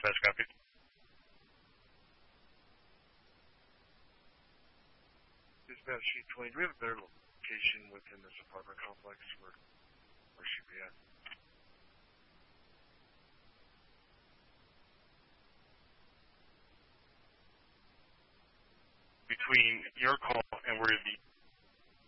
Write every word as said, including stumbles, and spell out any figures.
Dispatch, copy. Dispatch Sheet twenty, do we have a better location within this apartment complex? Where, where should we at? Between your call and where the